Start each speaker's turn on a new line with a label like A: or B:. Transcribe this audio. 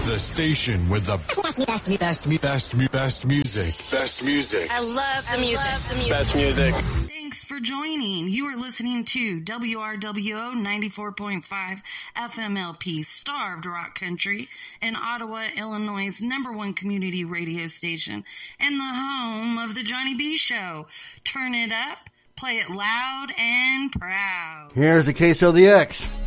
A: The station with the best music. Best music.
B: I love the music.
C: Best music.
D: Thanks for joining. You are listening to WRWO 94.5 FMLP, Starved Rock Country, in Ottawa, Illinois' #1 community radio station, and the home of the Johnny B Show. Turn it up, play it loud and proud.
E: Here's the Queso the X.